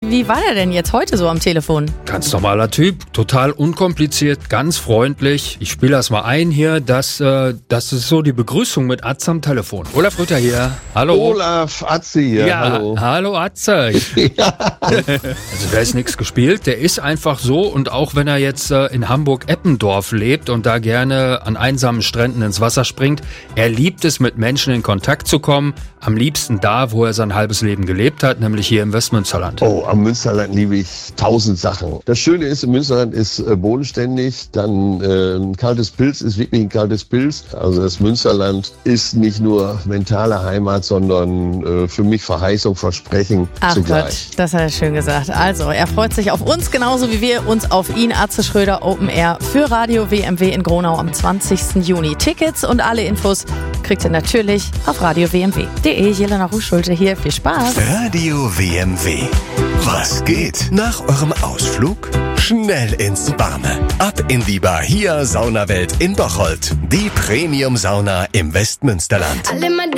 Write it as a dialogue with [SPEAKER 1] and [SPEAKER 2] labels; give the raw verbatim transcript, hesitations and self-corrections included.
[SPEAKER 1] wie war der denn jetzt heute so am Telefon?
[SPEAKER 2] Ganz normaler Typ, total unkompliziert, ganz freundlich. Ich spiele das mal ein hier, das, äh, das ist so die Begrüßung mit Atze am Telefon. Olaf Rütter hier, hallo.
[SPEAKER 3] Olaf, Atze hier,
[SPEAKER 2] ja,
[SPEAKER 3] hallo.
[SPEAKER 2] Hallo Atze.
[SPEAKER 3] Ja.
[SPEAKER 2] Also der ist nichts gespielt, der ist einfach so, und auch wenn er jetzt äh, in Hamburg-Eppendorf lebt und da gerne an einsamen Stränden ins Wasser springt, er liebt es, mit Menschen in Kontakt zu kommen, am liebsten da, wo er sein halbes Leben gelebt hat, nämlich hier im Westmünsterland.
[SPEAKER 3] Oh, am Münsterland liebe ich tausend Sachen. Das Schöne ist, im Münsterland ist äh, bodenständig, dann äh, ein kaltes Pilz ist wirklich ein kaltes Pilz. Also das Münsterland ist nicht nur mentale Heimat, sondern äh, für mich Verheißung, Versprechen
[SPEAKER 1] Ach
[SPEAKER 3] zugleich.
[SPEAKER 1] Gott, das hat er schön gesagt. Also, er freut sich auf uns, genauso wie wir uns auf ihn. Atze Schröder Open Air für Radio W M W in Gronau am zwanzigsten Juni. Tickets und alle Infos kriegt ihr natürlich auf radio w m w punkt de. Jelena Ruhschulte hier. Viel Spaß.
[SPEAKER 4] Radio W M W. Was geht? Nach eurem Ausflug? Schnell ins Warme. Ab in die Bahia Saunawelt in Bocholt. Die Premium-Sauna im Westmünsterland.